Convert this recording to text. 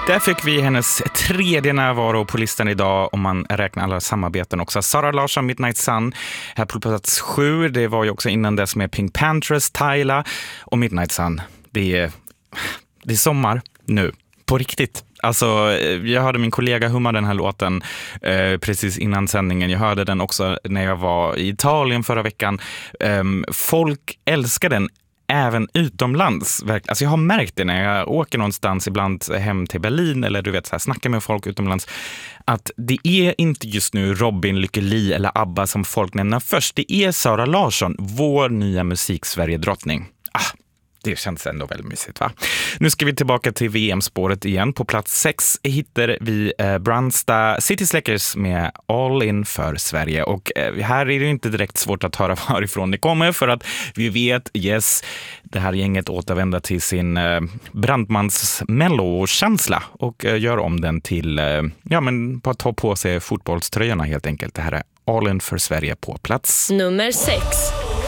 Där fick vi hennes tredje närvaro på listan idag om man räknar alla samarbeten också. Zara Larsson, Midnight Sun, här på plats 7. Det var ju också innan dess med Pink Panthers, Tyla och Midnight Sun. Det är sommar nu, på riktigt. Alltså, jag hörde min kollega humma den här låten precis innan sändningen. Jag hörde den också när jag var i Italien förra veckan. Folk älskar den även utomlands. Alltså jag har märkt det när jag åker någonstans ibland hem till Berlin eller du vet så här, snackar med folk utomlands, att det är inte just nu Robin, Lykke Li eller ABBA som folk nämner först. Det är Zara Larsson, vår nya musik-Sverige-drottning. Det känns ändå väldigt mysigt, va? Nu ska vi tillbaka till VM-spåret igen. På plats 6 hittar vi Brandsta City Slickers med All In för Sverige. Och här är det inte direkt svårt att höra varifrån det kommer, för att vi vet, det här gänget återvänder till sin brandmans mellokänsla och gör om den till, bara ta på sig fotbollströjorna helt enkelt. Det här är All In för Sverige på plats nummer 6.